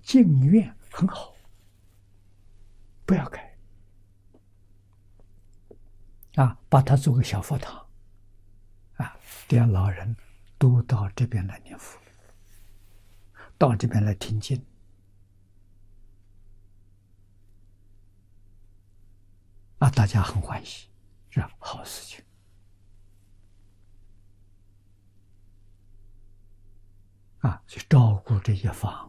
净愿很好，不要改啊，把它做个小佛堂啊，点老人都到这边来念佛，到这边来听经啊，大家很欢喜，是吧？好事情啊，去照顾这一方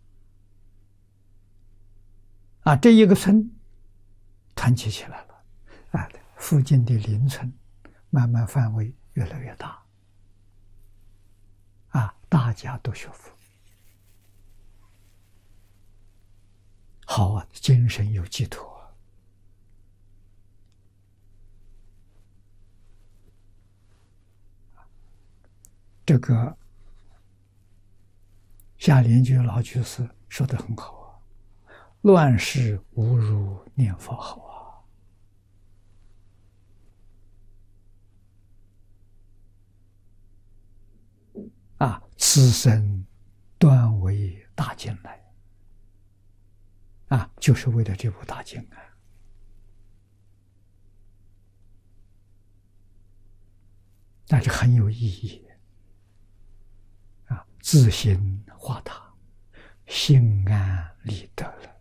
啊，这一个村团结起来了啊，附近的邻村慢慢范围越来越大啊，大家都学佛，好啊，精神有寄托。这个夏莲居老居士说得很好啊，乱世无如念佛好啊！此生断为大经来啊，就是为了这部大经啊！但是很有意义啊，自心化他，心安理得了。